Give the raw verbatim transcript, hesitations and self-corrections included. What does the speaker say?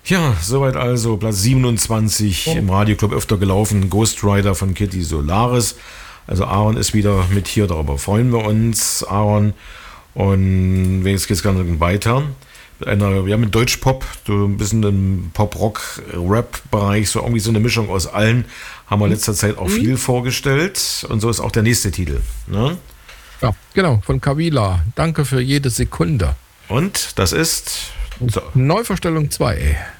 Ja, soweit also Platz siebenundzwanzig Oh. im Radioclub öfter gelaufen, Ghost Rider von Kitty Solaris. Also Aaron ist wieder mit hier, darüber freuen wir uns, Aaron. Und jetzt geht es ganz weiter. Mit einer, wir haben mit Deutschpop, so ein bisschen im Pop-Rock-Rap-Bereich, so irgendwie so eine Mischung aus allen, haben wir in letzter Zeit auch viel vorgestellt. Und so ist auch der nächste Titel. Ne? Ja, genau, von Kavila. Danke für jede Sekunde. Und das ist... So. Neuverstellung zwei.